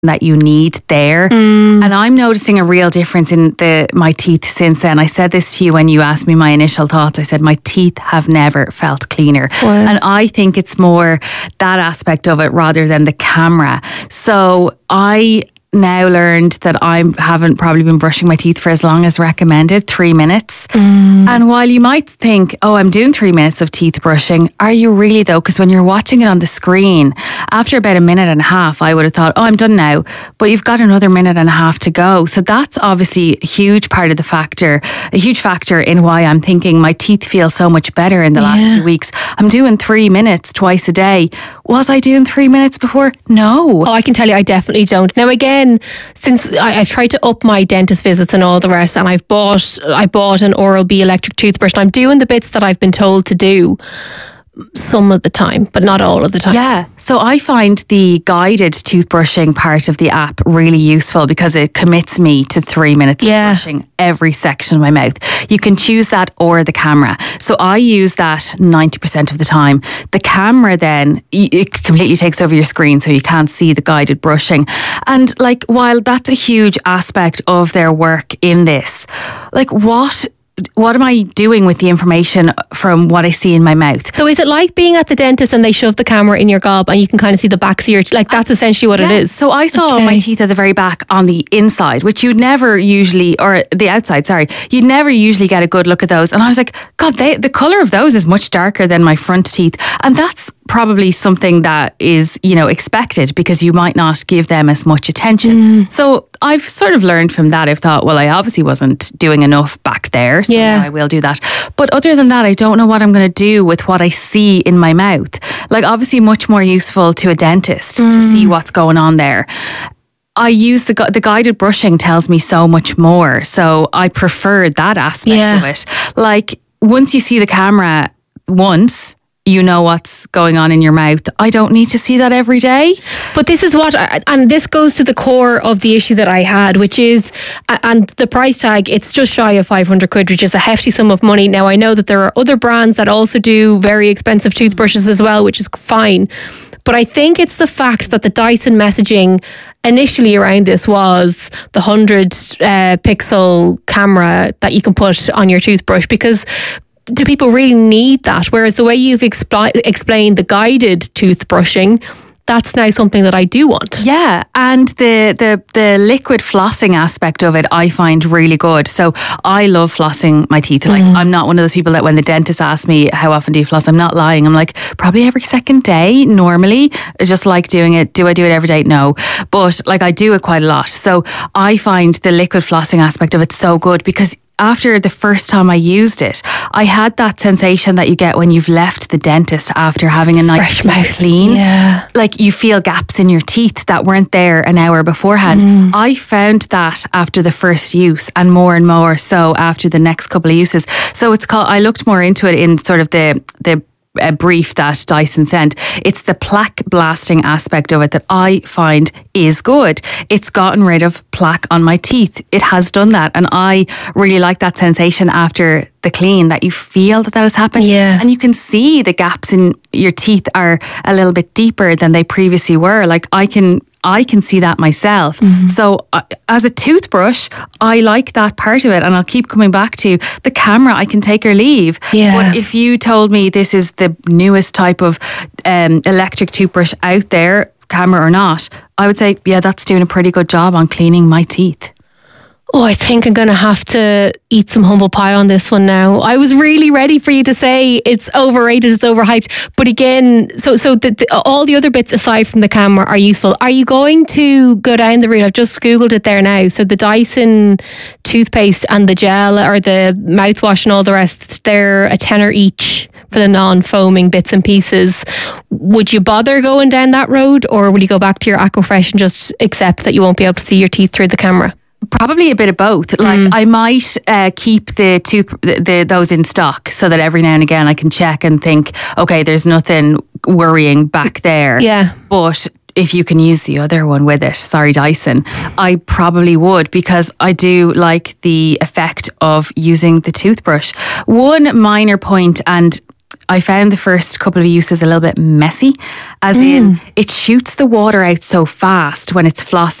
that you need there. And I'm noticing a real difference in my teeth since then. I said this to you when you asked me my initial thoughts. I said my teeth have never felt cleaner. Wow. And I think it's more that aspect of it rather than the camera. So I now learned that I haven't probably been brushing my teeth for as long as recommended, 3 minutes. And while you might think, oh, I'm doing 3 minutes of teeth brushing, are you really though? Because when you're watching it on the screen, after about a minute and a half, I would have thought, oh, I'm done now. But you've got another minute and a half to go. So that's obviously a huge part of the factor, a huge factor in why I'm thinking my teeth feel so much better in the last 2 weeks. I'm doing 3 minutes twice a day. Was I doing 3 minutes before? No. Oh, I can tell you, I definitely don't. Now again, since I've tried to up my dentist visits and all the rest, and I bought an Oral-B electric toothbrush, and I'm doing the bits that I've been told to do some of the time, but not all of the time. Yeah. So I find the guided toothbrushing part of the app really useful because it commits me to 3 minutes of brushing every section of my mouth. You can choose that or the camera. So I use that 90% of the time. The camera then, it completely takes over your screen so you can't see the guided brushing. And like, while that's a huge aspect of their work in this, like what am I doing with the information from what I see in my mouth? So is it like being at the dentist and they shove the camera in your gob and you can kind of see the backs of your like that's essentially what it is? So I saw my teeth at the very back on the inside, which you'd never usually, or the outside, sorry, you'd never usually get a good look at those. And I was like, God, the colour of those is much darker than my front teeth. And that's probably something that is, expected because you might not give them as much attention. So I've sort of learned from that. I've thought, well, I obviously wasn't doing enough back there. So now I will do that. But other than that, I don't know what I'm going to do with what I see in my mouth. Like obviously much more useful to a dentist to see what's going on there. I use the guided brushing tells me so much more. So I prefer that aspect of it. Like once you see the camera once, you know what's going on in your mouth. I don't need to see that every day. But this is and this goes to the core of the issue that I had, which is, and the price tag, it's just shy of 500 quid, which is a hefty sum of money. Now, I know that there are other brands that also do very expensive toothbrushes as well, which is fine. But I think it's the fact that the Dyson messaging initially around this was the 100 pixel camera that you can put on your toothbrush, because do people really need that? Whereas the way you've explained the guided toothbrushing, that's now something that I do want. Yeah, and the liquid flossing aspect of it I find really good. So I love flossing my teeth. Like I'm not one of those people that when the dentist asks me how often do you floss, I'm not lying. I'm like probably every second day normally. I just like doing it. Do I do it every day? No. But like I do it quite a lot. So I find the liquid flossing aspect of it so good because after the first time I used it, I had that sensation that you get when you've left the dentist after having a nice fresh mouth clean. Yeah. Like you feel gaps in your teeth that weren't there an hour beforehand. I found that after the first use and more so after the next couple of uses. So it's called, I looked more into it in sort of the brief that Dyson sent. It's the plaque blasting aspect of it that I find is good. It's gotten rid of plaque on my teeth. It has done that. And I really like that sensation after the clean that you feel that has happened. Yeah. And you can see the gaps in your teeth are a little bit deeper than they previously were. Like I can see that myself. So as a toothbrush, I like that part of it. And I'll keep coming back to the camera. I can take or leave. Yeah. But if you told me this is the newest type of electric toothbrush out there, camera or not, I would say, yeah, that's doing a pretty good job on cleaning my teeth. Oh, I think I'm going to have to eat some humble pie on this one now. I was really ready for you to say it's overrated, it's overhyped. But again, so all the other bits aside from the camera are useful. Are you going to go down the route? I've just Googled it there now. So the Dyson toothpaste and the gel or the mouthwash and all the rest, they're a tenner each for the non-foaming bits and pieces. Would you bother going down that road, or will you go back to your Aquafresh and just accept that you won't be able to see your teeth through the camera? Probably a bit of both. Like I might keep those in stock so that every now and again I can check and think, okay, there's nothing worrying back there. Yeah. But if you can use the other one with it, sorry Dyson, I probably would, because I do like the effect of using the toothbrush. One minor point, and I found the first couple of uses a little bit messy, as in it shoots the water out so fast when it's flossing